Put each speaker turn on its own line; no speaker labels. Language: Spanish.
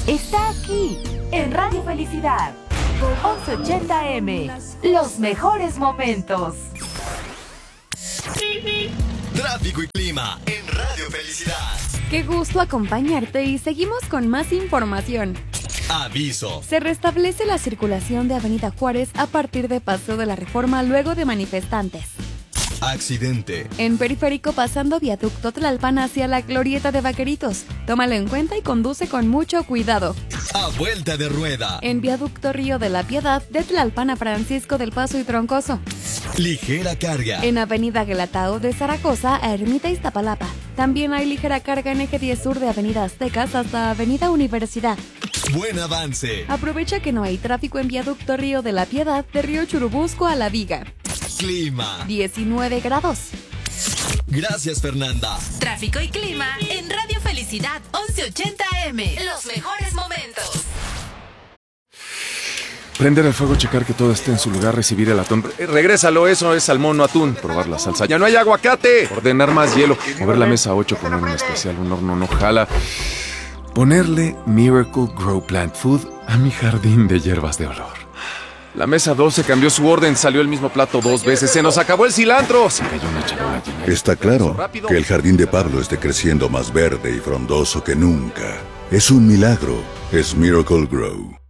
está aquí, en Radio Felicidad. 1180M, los mejores momentos.
Tráfico y clima en Radio Felicidad.
Qué gusto acompañarte y seguimos con más información.
Aviso.
Se restablece la circulación de Avenida Juárez a partir de Paseo de la Reforma luego de manifestantes.
Accidente.
En Periférico pasando Viaducto Tlalpan hacia la Glorieta de Vaqueritos. Tómalo en cuenta y conduce con mucho cuidado.
A vuelta de rueda.
En Viaducto Río de la Piedad de Tlalpan a Francisco del Paso y Troncoso.
Ligera carga.
En Avenida Guelatao de Zaragoza a Ermita Iztapalapa. También hay ligera carga en Eje 10 Sur de Avenida Aztecas hasta Avenida Universidad.
Buen avance.
Aprovecha que no hay tráfico en Viaducto Río de la Piedad de Río Churubusco a La Viga.
Clima.
19 grados.
Gracias, Fernanda.
Tráfico y clima en Radio Felicidad 1180M. Los mejores momentos.
Prender el fuego, checar que todo esté en su lugar, recibir el atún. Regrésalo, eso es salmón, no atún. Probar la salsa. ¡Ya no hay aguacate! Ordenar más hielo. Mover la mesa 8, poner un especial, un horno no jala. Ponerle Miracle Grow Plant Food a mi jardín de hierbas de olor. La mesa 12 cambió su orden, salió el mismo plato 2 veces. ¡Se nos acabó el cilantro! Se cayó una charola llena.
Está claro que el jardín de Pablo esté creciendo más verde y frondoso que nunca. Es un milagro. Es Miracle Grow.